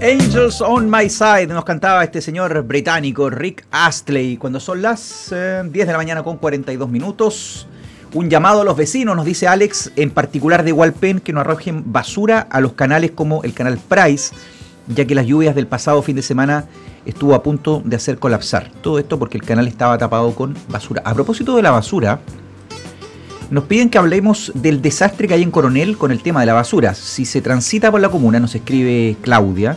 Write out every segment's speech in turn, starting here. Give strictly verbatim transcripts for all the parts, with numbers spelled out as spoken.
Angels on My Side, nos cantaba este señor británico Rick Astley, cuando son las eh, diez de la mañana con cuarenta y dos minutos. Un llamado a los vecinos, nos dice Alex, en particular de Hualpén, que no arrojen basura a los canales como el canal Price, ya que las lluvias del pasado fin de semana estuvo a punto de hacer colapsar. Todo esto porque el canal estaba tapado con basura. A propósito de la basura, nos piden que hablemos del desastre que hay en Coronel con el tema de la basura. Si se transita por la comuna, nos escribe Claudia,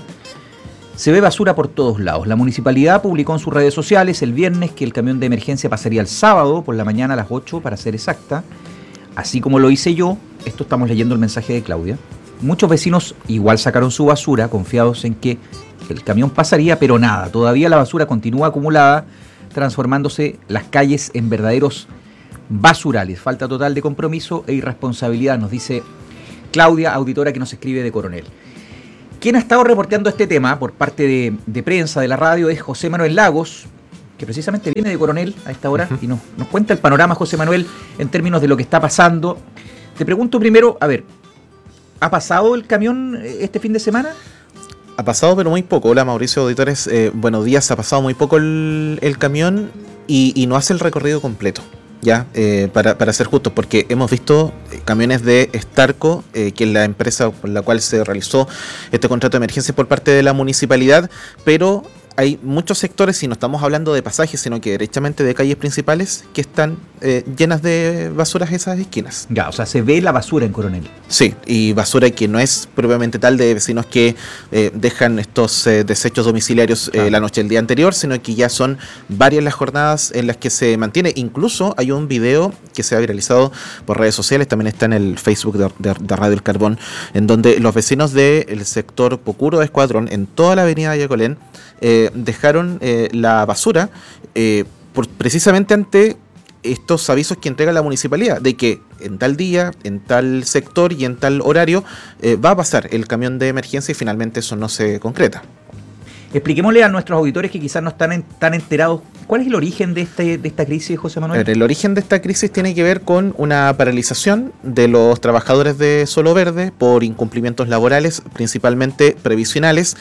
se ve basura por todos lados. La municipalidad publicó en sus redes sociales el viernes que el camión de emergencia pasaría el sábado por la mañana a las ocho, para ser exacta. Así como lo hice yo, esto estamos leyendo el mensaje de Claudia. Muchos vecinos igual sacaron su basura, confiados en que el camión pasaría, pero nada, todavía la basura continúa acumulada, transformándose las calles en verdaderos basurales. Falta total de compromiso e irresponsabilidad, nos dice Claudia, auditora que nos escribe de Coronel. Quien ha estado reporteando este tema por parte de, de prensa de la radio es José Manuel Lagos, que precisamente viene de Coronel a esta hora, uh-huh. y nos, nos cuenta el panorama, José Manuel, en términos de lo que está pasando. Te pregunto primero, a ver, ¿ha pasado el camión este fin de semana? Ha pasado, pero muy poco. Hola, Mauricio, auditores. Eh, buenos días. Ha pasado muy poco el, el camión y, y no hace el recorrido completo. Ya, eh, para, para ser justos, porque hemos visto camiones de Starco, eh, que es la empresa por la cual se realizó este contrato de emergencia por parte de la municipalidad, pero hay muchos sectores, y no estamos hablando de pasajes, sino que derechamente de calles principales, que están eh, llenas de basuras esas esquinas. Ya, o sea, se ve la basura en Coronel. Sí, y basura que no es propiamente tal de vecinos que eh, dejan estos eh, desechos domiciliarios eh, ah. la noche del día anterior, sino que ya son varias las jornadas en las que se mantiene. Incluso hay un video que se ha viralizado por redes sociales, también está en el Facebook de, de, de Radio El Carbón, en donde los vecinos del sector Pocuro de Escuadrón, en toda la avenida Yacolén, eh, dejaron eh, la basura eh, por, precisamente ante estos avisos que entrega la municipalidad de que en tal día, en tal sector y en tal horario eh, va a pasar el camión de emergencia, y finalmente eso no se concreta. Expliquémosle a nuestros auditores que quizás no están en, tan enterados, ¿cuál es el origen de, este, de esta crisis, José Manuel? El origen de esta crisis tiene que ver con una paralización de los trabajadores de Solo Verde por incumplimientos laborales, principalmente previsionales,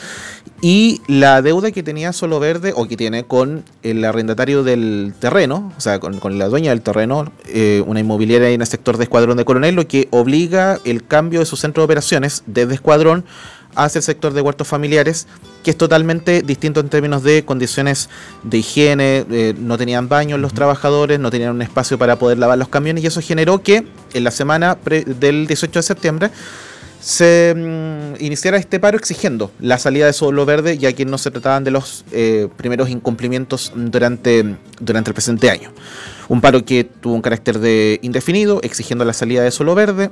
y la deuda que tenía Solo Verde, o que tiene con el arrendatario del terreno, o sea, con, con la dueña del terreno, eh, una inmobiliaria en el sector de Escuadrón de Coronel, lo que obliga el cambio de su centro de operaciones desde Escuadrón hacia el sector de huertos familiares, que es totalmente distinto en términos de condiciones de higiene. Eh, no tenían baños los trabajadores, no tenían un espacio para poder lavar los camiones, y eso generó que en la semana pre- del dieciocho de septiembre se mm, iniciara este paro exigiendo la salida de Solo Verde, ya que no se trataban de los eh, primeros incumplimientos durante, durante el presente año. Un paro que tuvo un carácter de indefinido, exigiendo la salida de Solo Verde.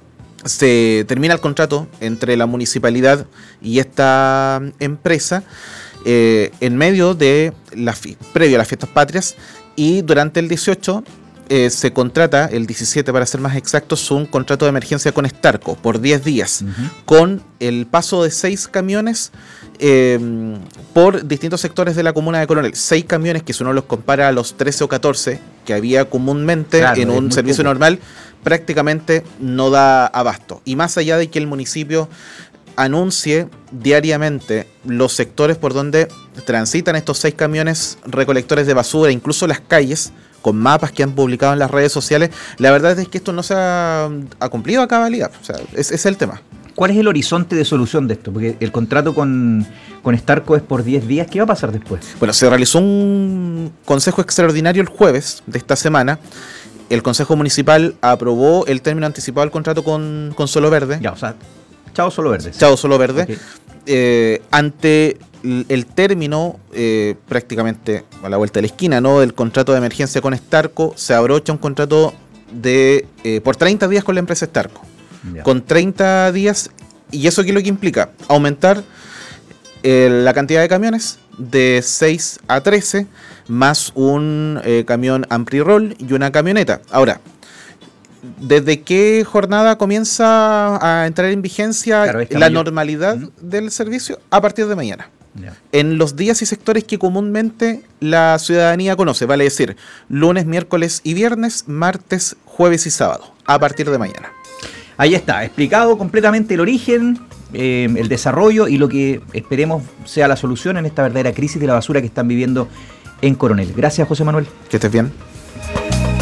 Se termina el contrato entre la municipalidad y esta empresa eh, en medio de la fi- previo a las fiestas patrias, y durante el dieciocho eh, se contrata, el diecisiete para ser más exactos, un contrato de emergencia con Starco por diez días, uh-huh. con el paso de seis camiones eh, por distintos sectores de la comuna de Coronel. Seis camiones que, si uno los compara a los trece o catorce que había comúnmente claro, en un servicio poco. normal, prácticamente no da abasto. Y más allá de que el municipio anuncie diariamente los sectores por donde transitan estos seis camiones recolectores de basura, incluso las calles, con mapas que han publicado en las redes sociales, la verdad es que esto no se ha, ha cumplido a cabalidad. O sea, ese es el tema. ¿Cuál es el horizonte de solución de esto? Porque el contrato con, con Starco es por diez días. ¿Qué va a pasar después? Bueno, se realizó un consejo extraordinario el jueves de esta semana. El Consejo Municipal aprobó el término anticipado del contrato con, con Solo Verde. Ya, o sea, chao Solo Verde. Chao Solo Verde. Okay. Eh, ante el término, eh, prácticamente a la vuelta de la esquina, ¿no?, del contrato de emergencia con Starco, se abrocha un contrato de eh, por treinta días con la empresa Starco. Ya. Con treinta días, y eso qué es lo que implica, aumentar eh, la cantidad de camiones de seis a trece, más un eh, camión Ampri-Roll y una camioneta. Ahora, ¿desde qué jornada comienza a entrar en vigencia claro, la normalidad ¿Mm? del servicio? A partir de mañana. Yeah. En los días y sectores que comúnmente la ciudadanía conoce, vale decir, lunes, miércoles y viernes, martes, jueves y sábado, a partir de mañana. Ahí está, explicado completamente el origen eh, el desarrollo y lo que esperemos sea la solución en esta verdadera crisis de la basura que están viviendo en Coronel. Gracias, José Manuel. Que estés bien.